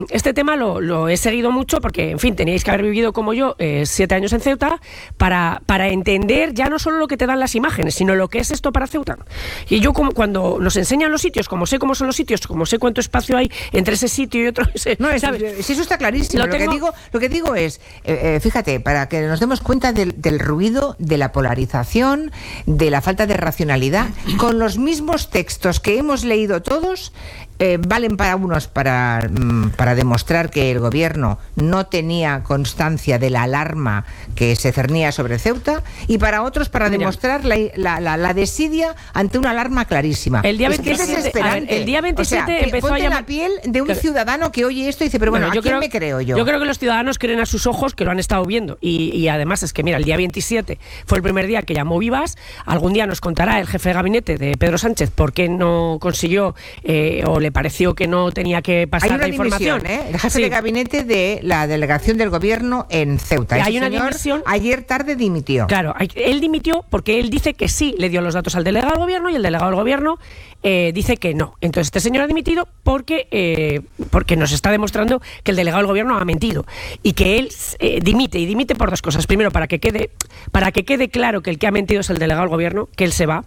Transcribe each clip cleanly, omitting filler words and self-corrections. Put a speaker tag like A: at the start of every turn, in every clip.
A: Este tema lo he seguido mucho porque, en fin, teníais que haber vivido como yo 7 años en Ceuta para entender ya no solo lo que te dan las imágenes, sino lo que es esto para Ceuta. Y yo, cuando nos enseñan los sitios, como sé cómo son los sitios, como sé cuánto espacio hay entre ese sitio y otro, ¿sabes?
B: Si eso está clarísimo. Lo que digo es, fíjate, para que nos demos cuenta del ruido, de la polarización, de la falta de racionalidad, con los mismos textos que hemos leído todos, valen para unos para demostrar que el gobierno no tenía constancia de la alarma que se cernía sobre Ceuta, y para otros para demostrar la desidia ante una alarma clarísima.
A: El día 27, el día 27 empezó a llamar
B: la piel de un ciudadano que oye esto y dice, pero bueno, ¿a quién me creo yo?
A: Yo creo que los ciudadanos creen a sus ojos, que lo han estado viendo, y además es que, mira, el día 27 fue el primer día que llamó Vivas. Algún día nos contará el jefe de gabinete de Pedro Sánchez por qué no consiguió o le pareció que no tenía que pasar la información.
B: El jefe de gabinete de la delegación del gobierno en Ceuta.
A: Hay una dimisión.
B: Ayer tarde dimitió.
A: Claro, él dimitió porque él dice que sí le dio los datos al delegado del gobierno, y el delegado del gobierno dice que no. Entonces este señor ha dimitido porque nos está demostrando que el delegado del gobierno ha mentido, y que él dimite por dos cosas. Primero, para que quede claro que el que ha mentido es el delegado del gobierno, que él se va,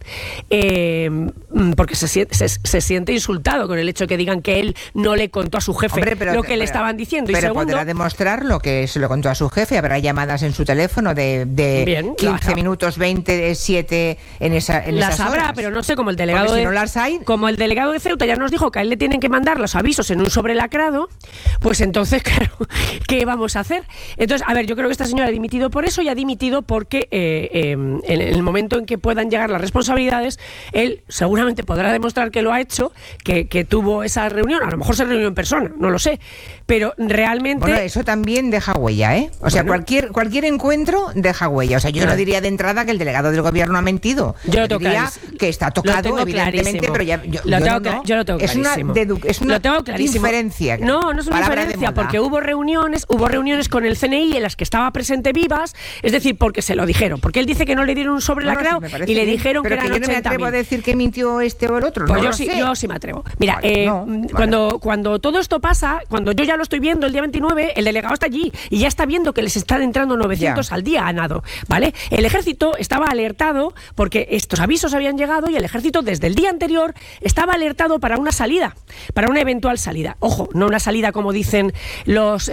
A: porque se siente insultado con el hecho de que digan que él no le contó a su jefe lo que le estaban diciendo.
B: Pero
A: y segundo,
B: podrá demostrar lo que se lo contó a su jefe. Habrá llamadas en su teléfono de 15 minutos, 20, 7 en esas
A: habrá,
B: horas.
A: pero no sé, como el delegado
B: Porque si no las hay,
A: como el delegado de Ceuta ya nos dijo que a él le tienen que mandar los avisos en un sobre lacrado, pues entonces, claro, ¿qué vamos a hacer? Entonces, a ver, yo creo que esta señora ha dimitido por eso, y ha dimitido porque en el momento en que puedan llegar las responsabilidades, él seguramente podrá demostrar que lo ha hecho, que tuvo esa reunión. A lo mejor se reunió en persona, no lo sé, pero realmente...
B: Bueno, eso también deja huella, ¿eh? O sea, cualquier encuentro deja huella. O sea, yo no diría de entrada que el delegado del gobierno ha mentido.
A: Yo lo
B: diría que está tocado, evidentemente, pero yo lo tengo clarísimo. Es una inferencia.
A: No es una inferencia, porque hubo reuniones con el CNI en las que estaba presente Vivas, es decir, porque se lo dijeron, porque él dice que no le dieron un sobre lacrado y le dijeron que eran 80.000.
B: Pero yo no me atrevo a decir que mintió este o el otro.
A: Pues yo sí me atrevo. Mira, cuando todo esto pasa, cuando yo ya lo estoy viendo el día 29, el delegado está allí y ya está viendo que les están entrando 900 al día a nado, ¿vale? El ejército estaba alertado porque estos avisos habían llegado, y el ejército desde el día anterior estaba alertado para una salida, para una eventual salida. Ojo, no una salida como dicen los...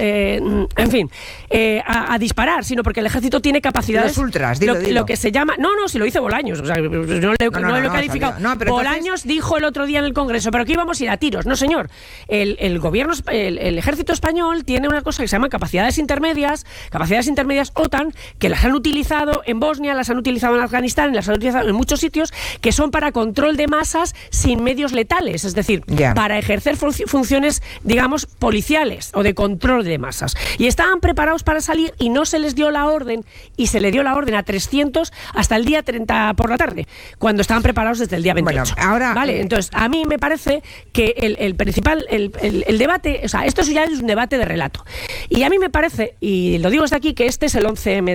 A: a disparar, sino porque el ejército tiene capacidades...
B: Los ultras,
A: lo que se llama... No, si lo dice Bolaños, o sea, no lo he calificado. Bolaños dijo el otro día en el Congreso, pero que íbamos a ir a tiros. No, señor. El gobierno, el ejército español tiene una cosa que se llama capacidades intermedias OTAN, que las han utilizado en Bosnia, las han utilizado en Afganistán, las han utilizado en muchos sitios, que son para control de masas sin medios letales, es decir, para ejercer funciones, digamos, policiales o de control de masas. Y estaban preparados para salir y no se les dio la orden, y se le dio la orden a 300 hasta el día 30 por la tarde, cuando estaban preparados desde el día 28.
B: Bueno, ahora...
A: ¿Vale? Entonces, a mí me parece que el principal, el debate, o sea, esto ya es un debate de relato. Y a mí me parece, y lo digo desde aquí, que este es el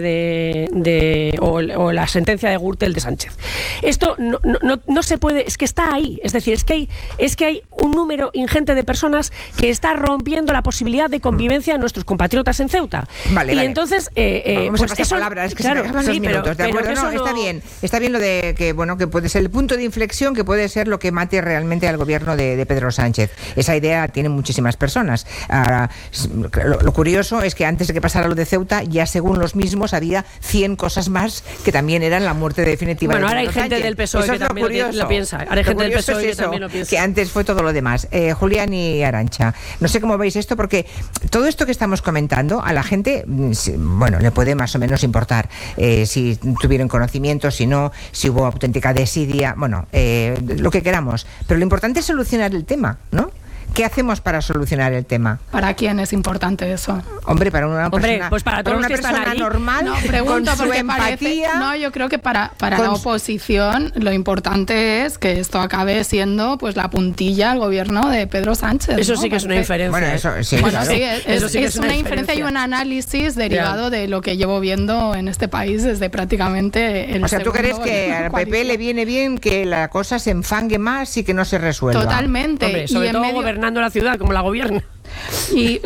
A: 11M o la sentencia de Gürtel de Sánchez. Esto no se puede, es que está ahí, es decir, es que hay un número ingente de personas que está rompiendo la posibilidad de convivencia de nuestros compatriotas en Ceuta.
B: Vale.
A: Entonces,
B: vamos a pasar palabras, es que
A: claro,
B: se me acaban los minutos, ¿de acuerdo? Está bien lo de que, bueno, que puede ser el punto de inflexión, que puede ser lo que mate realmente al gobierno de Pedro Sánchez. Esa idea tiene muchísimas personas. Ahora, lo curioso es que antes de que pasara lo de Ceuta, ya según los mismos había 100 cosas más que también eran la muerte definitiva.
A: Bueno, ahora hay gente del PSOE que también lo piensa. Ahora hay gente del PSOE que también lo piensa.
B: Que antes fue todo lo demás. Julián y Arantxa, no sé cómo veis esto, porque todo esto que estamos comentando a la gente, bueno, le puede más o menos importar si tuvieron conocimiento, si no, si hubo auténtica desidia, bueno, lo que queramos. Pero lo importante es solucionar el tema, ¿no? ¿Qué hacemos para solucionar el tema?
C: ¿Para quién es importante eso?
B: Hombre, para una persona,
A: pues para todos
B: una
A: los que
B: persona
A: están ahí.
B: normal,
C: no, pregunto
B: con su
C: porque
B: empatía.
C: No, yo creo que para la oposición lo importante es que esto acabe siendo pues la puntilla al gobierno de Pedro Sánchez.
A: Eso
C: ¿no?
A: sí que es una inferencia.
B: Bueno, eso sí.
C: Bueno,
B: claro.
C: sí,
A: eso sí que
C: es una inferencia y un análisis derivado de lo que llevo viendo en este país desde prácticamente el...
B: O sea, ¿tú crees que al PP le viene bien que la cosa se enfangue más y que no se resuelva?
C: Totalmente.
A: Hombre, sobre todo gobernando la ciudad, como la gobierna.
C: Y